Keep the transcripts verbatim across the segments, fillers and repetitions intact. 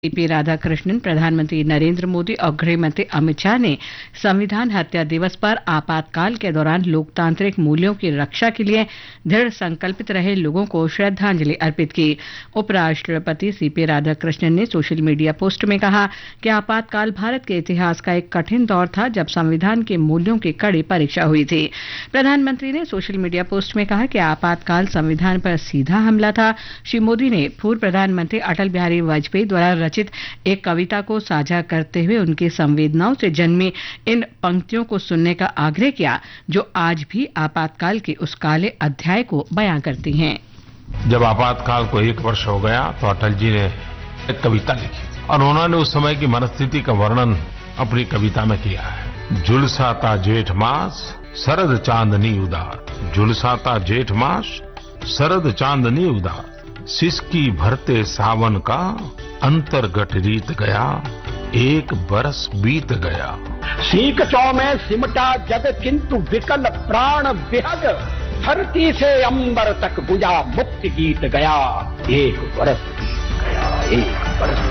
CP Radhakrishnan, प्रधानमंत्री नरेंद्र मोदी और गृह मंत्री अमित शाह ने संविधान हत्या दिवस पर आपातकाल के दौरान लोकतांत्रिक मूल्यों की रक्षा के लिए दृढ़ संकल्पित रहे लोगों को श्रद्धांजलि अर्पित की। उपराष्ट्रपति सीपी राधाकृष्णन ने सोशल मीडिया पोस्ट में कहा कि आपातकाल भारत के इतिहास का एक कठिन दौर था जब संविधान के मूल्यों की कड़ी परीक्षा हुई थी। प्रधानमंत्री ने सोशल मीडिया पोस्ट में कहा कि आपातकाल संविधान पर सीधा हमला था। श्री मोदी ने पूर्व प्रधानमंत्री अटल बिहारी वाजपेयी द्वारा रचित एक कविता को साझा करते हुए उनकी संवेदनाओं से जन्मी इन पंक्तियों को सुनने का आग्रह किया जो आज भी आपातकाल के उस काले अध्याय को बयां करती हैं। जब आपातकाल को एक वर्ष हो गया तो अटल जी ने एक कविता लिखी और उन्होंने उस समय की मनस्थिति का वर्णन अपनी कविता में किया है। झुलसाता जेठ मास शरद चांदनी उदार, झुलसाता जेठ मास शरद चांदनी उदार, सिसकी भरते सावन का अंतर्गत रीत गया, एक बरस बीत गया। सीक चौ में सिमटा जग किंतु विकल प्राण विहग, धरती से अंबर तक गुजा मुक्ति गीत गया, एक बरस बीत गया, एक बरस।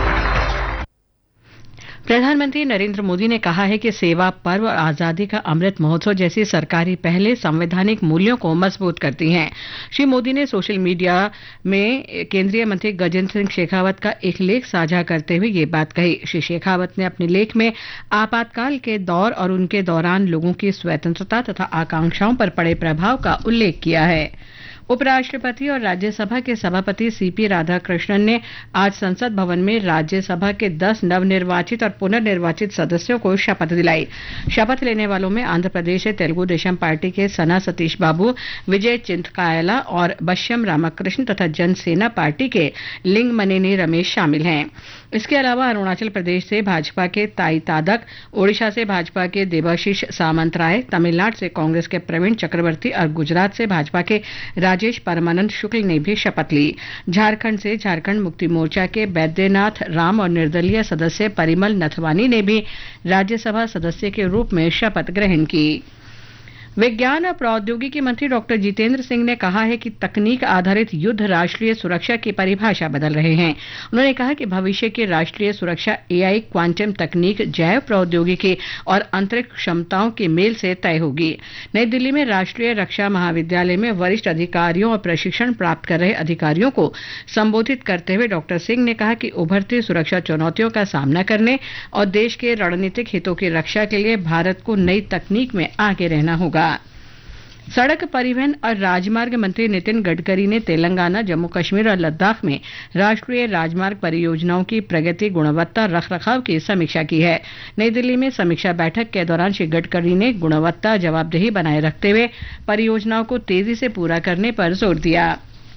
प्रधानमंत्री नरेंद्र मोदी ने कहा है कि सेवा पर्व और आजादी का अमृत महोत्सव जैसी सरकारी पहले संवैधानिक मूल्यों को मजबूत करती हैं। श्री मोदी ने सोशल मीडिया में केंद्रीय मंत्री गजेंद्र सिंह शेखावत का एक लेख साझा करते हुए ये बात कही। श्री शेखावत ने अपने लेख में आपातकाल के दौर और उनके दौरान लोगों की स्वतंत्रता तथा आकांक्षाओं पर पड़े प्रभाव का उल्लेख किया है। उपराष्ट्रपति और राज्यसभा के सभापति सीपी राधाकृष्णन ने आज संसद भवन में राज्यसभा के दस नवनिर्वाचित और पुनर्निर्वाचित सदस्यों को शपथ दिलाई। शपथ लेने वालों में आंध्र प्रदेश से तेलुगु देशम पार्टी के सना सतीश बाबू, विजय चिंतकायला और बश्यम रामकृष्ण तथा जनसेना पार्टी के लिंगमनेनी रमेश शामिल हैं। इसके अलावा अरुणाचल प्रदेश से भाजपा के ताई तादक, ओडिशा से भाजपा के देबाशीष सामंतराय, तमिलनाडु से कांग्रेस के प्रवीण चक्रवर्ती और गुजरात से भाजपा के राजेश परमानंद शुक्ल ने भी शपथ ली। झारखंड से झारखंड मुक्ति मोर्चा के बैद्यनाथ राम और निर्दलीय सदस्य परिमल नथवानी ने भी राज्यसभा सदस्य के रूप में शपथ ग्रहण की। विज्ञान और प्रौद्योगिकी मंत्री डॉक्टर जितेंद्र सिंह ने कहा है कि तकनीक आधारित युद्ध राष्ट्रीय सुरक्षा की परिभाषा बदल रहे हैं। उन्होंने कहा कि भविष्य की राष्ट्रीय सुरक्षा एआई, क्वांटम तकनीक, जैव प्रौद्योगिकी और अंतरिक्ष क्षमताओं के मेल से तय होगी। नई दिल्ली में राष्ट्रीय रक्षा महाविद्यालय में वरिष्ठ अधिकारियों और प्रशिक्षण प्राप्त कर रहे अधिकारियों को संबोधित करते हुए डॉक्टर सिंह ने कहा कि उभरती सुरक्षा चुनौतियों का सामना करने और देश के रणनीतिक हितों की रक्षा के लिए भारत को नई तकनीक में आगे रहना होगा। सड़क परिवहन और राजमार्ग मंत्री नितिन गडकरी ने तेलंगाना, जम्मू कश्मीर और लद्दाख में राष्ट्रीय राजमार्ग परियोजनाओं की प्रगति, गुणवत्ता, रखरखाव की समीक्षा की है। नई दिल्ली में समीक्षा बैठक के दौरान श्री गडकरी ने गुणवत्ता, जवाबदेही बनाए रखते हुए परियोजनाओं को तेजी से पूरा करने पर जोर दिया।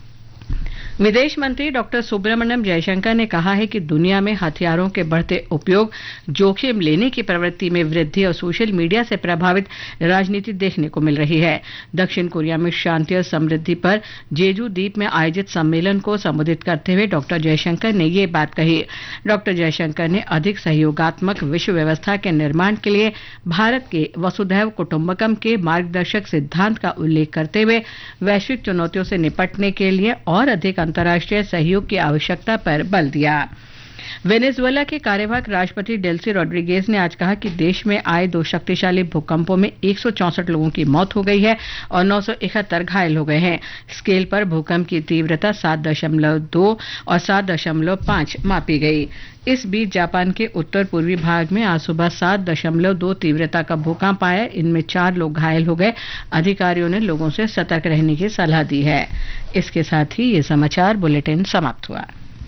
विदेश मंत्री डॉक्टर सुब्रमण्यम जयशंकर ने कहा है कि दुनिया में हथियारों के बढ़ते उपयोग, जोखिम लेने की प्रवृत्ति में वृद्धि और सोशल मीडिया से प्रभावित राजनीति देखने को मिल रही है। दक्षिण कोरिया में शांति और समृद्धि पर जेजू द्वीप में आयोजित सम्मेलन को संबोधित करते हुए डॉक्टर जयशंकर ने ये बात कही। डॉक्टर जयशंकर ने अधिक सहयोगात्मक विश्व व्यवस्था के निर्माण के लिए भारत के वसुधैव कुटुंबकम के मार्गदर्शक सिद्धांत का उल्लेख करते हुए वैश्विक चुनौतियों से निपटने के लिए और अधिक अंतर्राष्ट्रीय सहयोग की आवश्यकता पर बल दिया। वेनेजुएला के कार्यवाहक राष्ट्रपति डेल्सी रोड्रिगेज ने आज कहा कि देश में आए दो शक्तिशाली भूकंपों में एक सौ चौसठ लोगों की मौत हो गई है और नौ सौ इकहत्तर घायल हो गए हैं। स्केल पर भूकंप की तीव्रता सात दशमलव दो और सात दशमलव पाँच मापी गई। इस बीच जापान के उत्तर पूर्वी भाग में आज सुबह सात दशमलव दो तीव्रता का भूकंप आया। इनमें चार लोग घायल हो गए। अधिकारियों ने लोगों से सतर्क रहने की सलाह दी है। इसके साथ ही ये समाचार बुलेटिन समाप्त हुआ।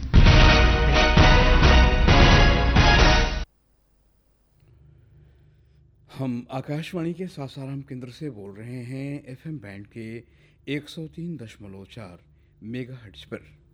हम आकाशवाणी के सासाराम केंद्र से बोल रहे हैं एफएम बैंड के एक सौ तीन दशमलव चार मेगाहर्ट्ज पर।